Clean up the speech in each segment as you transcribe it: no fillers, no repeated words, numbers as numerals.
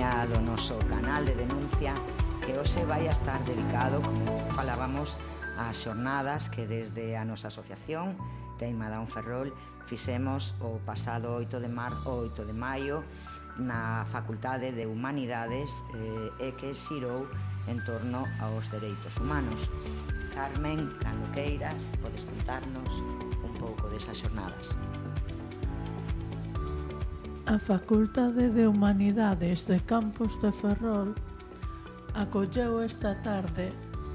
sintonía do noso canal de denuncia, que hoxe vai a estar dedicado, como falábamos, ás xornadas que desde a nosa asociación Teima Down Ferrol fixemos o pasado 8 de maio na Facultade de Humanidades e que xirou en torno aos dereitos humanos. Carmen, cando queiras, podes contarnos un pouco desas xornadas. A Facultade de Humanidades de Campos de Ferrol acolleu esa tarde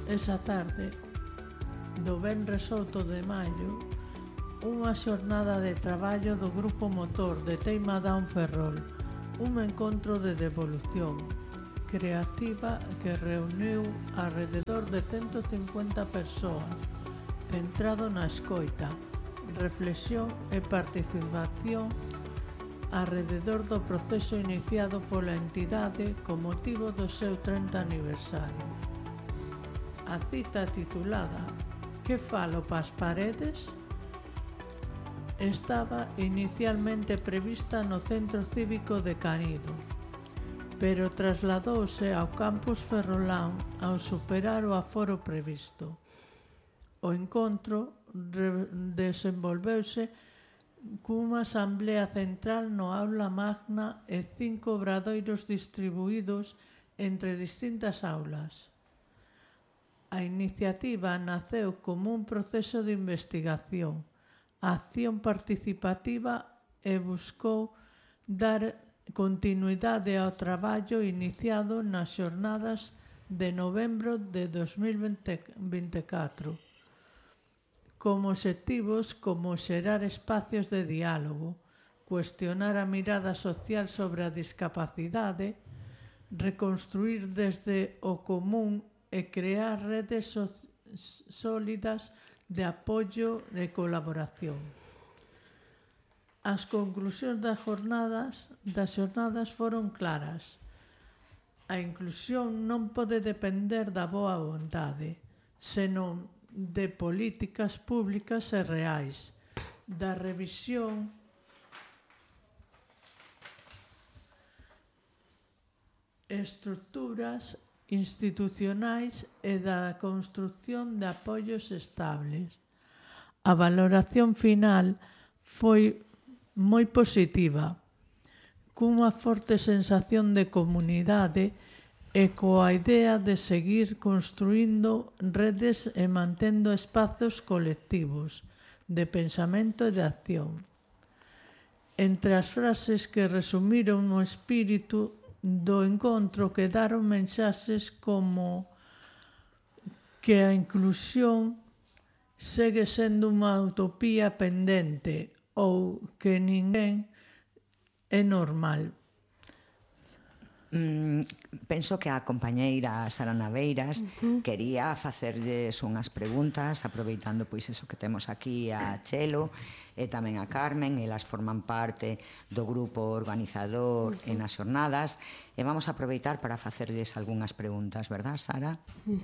do venres 8 de maio unha xornada de traballo do Grupo Motor de Teima Down Ferrol, un encontro de devolución creativa que reuniu alrededor de 150 persoas, centrado na escoita, reflexión e participación alrededor do proceso iniciado pola entidade con motivo do seu 30 aniversario. A cita titulada "Que falo pas paredes?" estaba inicialmente prevista no Centro Cívico de Canido, pero trasladouse ao campus ferrolán ao superar o aforo previsto. O encontro desenvolveuse cunha asamblea central no aula magna e 5 obradoiros distribuídos entre distintas aulas. A iniciativa naceu como un proceso de investigación, acción participativa e buscou dar continuidade ao traballo iniciado nas xornadas de novembro de 2024, como obxectivos como xerar espacios de diálogo, cuestionar a mirada social sobre a discapacidade, reconstruir desde o común e crear redes sólidas de apoio e colaboración. As conclusións das xornadas foron claras. A inclusión non pode depender da boa vontade, senón de políticas públicas e reais, da revisión estruturas institucionais e da construción de apoios estables. A valoración final foi moi positiva, cunha forte sensación de comunidade e coa idea de seguir construindo redes e mantendo espazos colectivos de pensamento e de acción. Entre as frases que resumiron o espírito do encontro quedaron mensaxes como que a inclusión segue sendo unha utopía pendente ou que ninguén é normal. Penso que a compañeira Sara Naveiras quería facerlles unhas preguntas, aproveitando pois eso que temos aquí a Chelo e tamén a Carmen, elas forman parte do grupo organizador en as xornadas, e vamos a aproveitar para facerlles algunhas preguntas, verdad, Sara?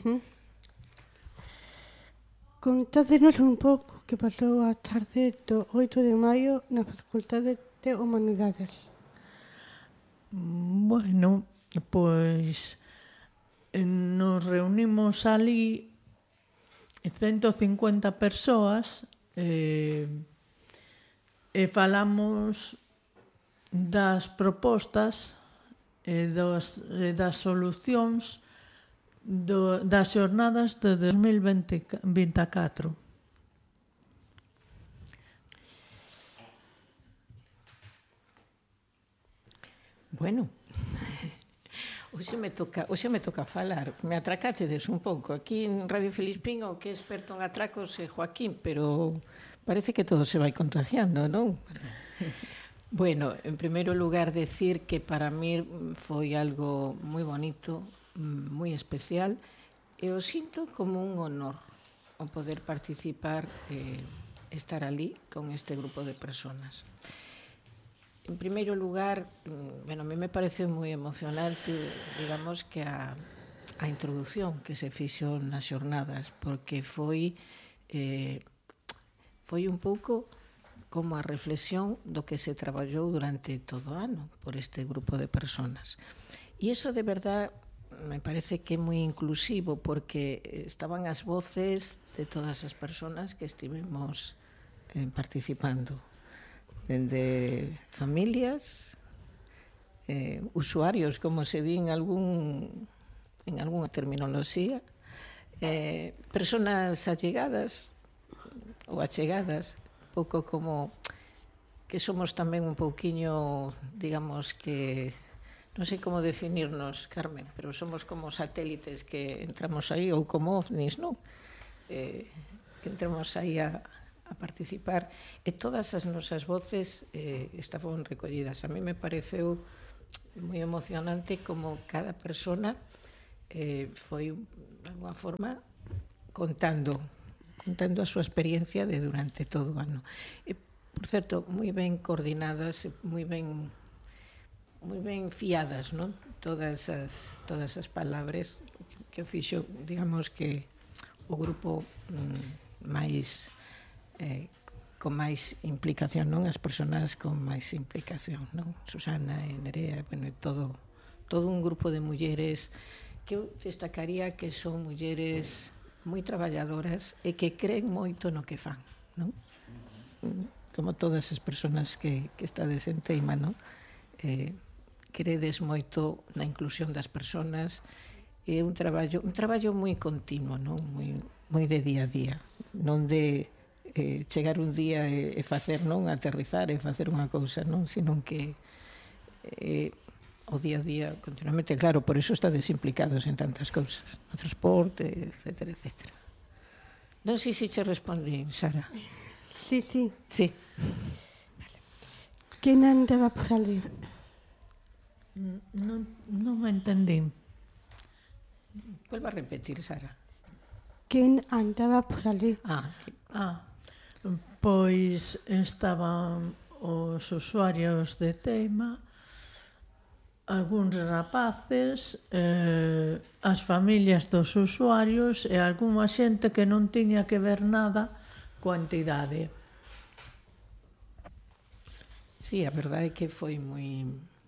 Contádenos un pouco que pasou a tarde do 8 de maio na Facultade de Humanidades. Bueno, pois nos reunimos ali 150 persoas e falamos das propostas e das solucións das xornadas de 2024. Bueno, hoxe me toca falar. Me atracachedes un pouco. Aquí en Radio Filispín o que é experto en atracos é Joaquín, pero parece que todo se vai contagiando, non? Bueno, en primeiro lugar, decir que para mí foi algo moi bonito, moi especial, e o sinto como un honor o poder participar e estar ali con este grupo de personas. En primeiro lugar, bueno, a mí me parece moi emocionante, digamos, que a introducción que se fixo nas xornadas, porque foi un pouco como a reflexión do que se traballou durante todo o ano por este grupo de personas. E iso de verdad me parece que é moi inclusivo, porque estaban as voces de todas as persoas que estivemos participando, dende familias, usuarios, como se di en algunha terminoloxía, personas allegadas ou achegadas, pouco como que somos tamén un pouquiño, digamos que non sei como definirnos, Carmen, pero somos como satélites que entramos aí, ou como ovnis, non? Que entramos aí a participar, e todas as nosas voces estaban recollidas. A mí me pareceu moi emocionante como cada persona foi, de alguma forma, contando a súa experiencia de durante todo o ano. E, por certo, moi ben coordinadas, moi ben fiadas, non? Todas as palabras que fixo, digamos que o grupo máis con máis implicación, non? As persoas con máis implicación, non? Susana e Nerea, bueno, todo un grupo de mulleres que eu destacaría que son mulleres moi traballadoras e que creen moito no que fan, non? Como todas as persoas que estades en Teima, non? Credes moito na inclusión das persoas, é un traballo moi continuo, non? Moi de día a día, non de chegar un día e facer, non? Aterrizar e facer unha cousa, non? Sino que o día a día continuamente, claro, por iso estades implicados en tantas cousas, no transporte, etcétera, etcétera. Non sei se che respondí, Sara. Sí. Sí. Quen andaba por ali? Non me entendín. Vuelva a repetir, Sara. Quen andaba por ali? Pois estaban os usuarios de Teima, algúns rapaces, as familias dos usuarios e algunha xente que non tiña que ver nada coa entidade. Sí, a verdade é que foi moi...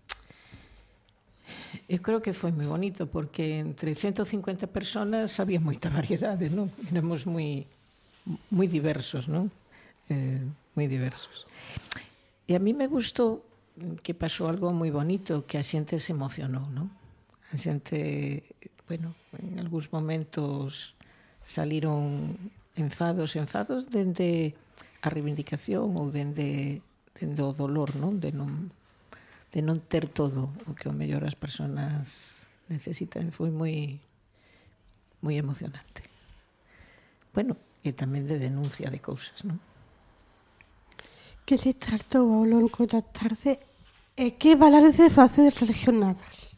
Eu creo que foi moi bonito, porque entre 150 personas había moita variedade, non? Éramos moi diversos, non? Moi diversos. E a mí me gustou que pasou algo moi bonito, que a xente se emocionou, non? A xente, bueno, en algúns momentos saliron enfados dende a reivindicación ou dende o dolor, non? De non ter todo o que o mellor as persoas necesitan. Foi moi emocionante. Bueno, e tamén de denuncia de cousas, non? Que se tratou ao longo da tarde e que balance face das regionadas?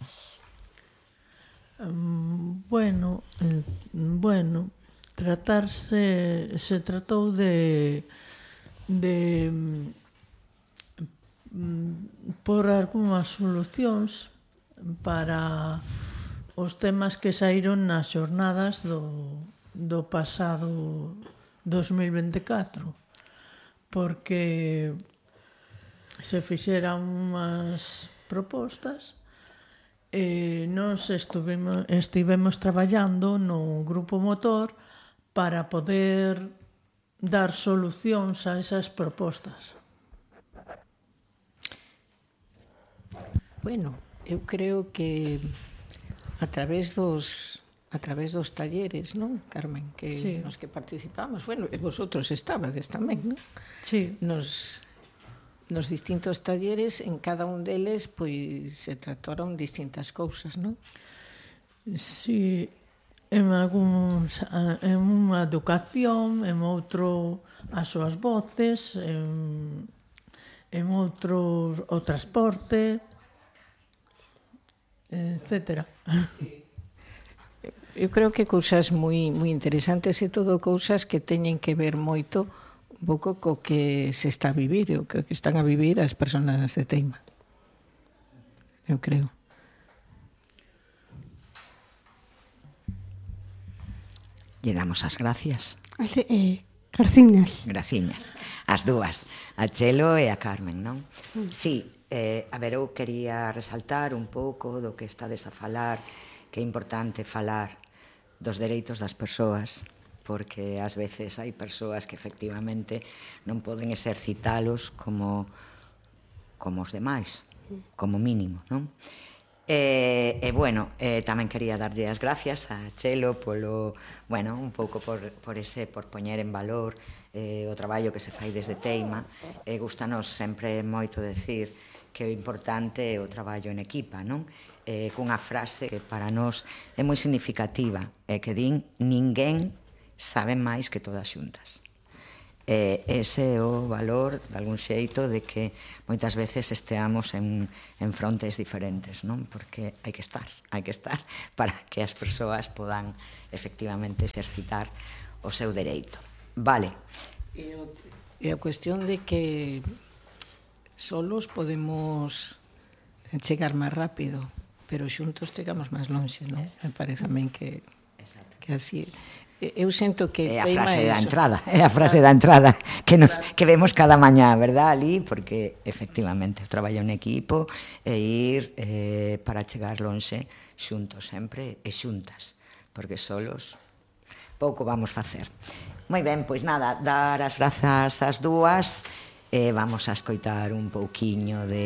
Bueno, se tratou de por algunhas solucións para os temas que saíron nas xornadas do pasado 2024, porque se fixeran unhas propostas e nós estivemos traballando no grupo motor para poder dar solucións a esas propostas. Bueno, eu creo que a través dos talleres, non, Carmen, que sí, nos que participamos, bueno, e vosotros estabades tamén, non? Sí. Nos distintos talleres, en cada un deles, pois se trataron distintas cousas, non? Sí, en algúns, en unha educación, en outro as súas voces, en outro o transporte, etcétera. Eu creo que cousas moi interesantes e todo cousas que teñen que ver moito un pouco co que se está a vivir, o que están a vivir as persoas de Teima. Eu creo. Lle damos as gracias. Graciñas. Graciñas. As dúas, a Chelo e a Carmen, non? Sí, a ver, eu quería resaltar un pouco do que estades a falar, que é importante falar dos dereitos das persoas, porque ás veces hai persoas que efectivamente non poden exercitalos como os demais, como mínimo, non? Bueno, tamén quería darlle as gracias a Chelo polo, bueno, un pouco por poñer en valor o traballo que se fai desde Teima. Gustanos sempre moito decir que o importante é o traballo en equipa, non? Cunha frase que para nós é moi significativa, e que din: ninguén sabe máis que todas xuntas. Ese é o valor, de algún xeito, de que moitas veces esteamos en frontes diferentes, non? Porque hai que estar para que as persoas podan efectivamente exercitar o seu dereito. Vale. E a cuestión de que solos podemos chegar máis rápido, pero xuntos chegamos máis lonxe, non? Me parece a min que así... Eu sinto que é a frase da entrada, é a frase da entrada que vemos cada mañá, verdad, ali, porque efectivamente o traballo en equipo e ir para chegar lonxe xuntos sempre e xuntas, porque solos pouco vamos facer. Moi ben, pois nada, dar as grazas ás dúas e vamos a escoitar un pouquiño de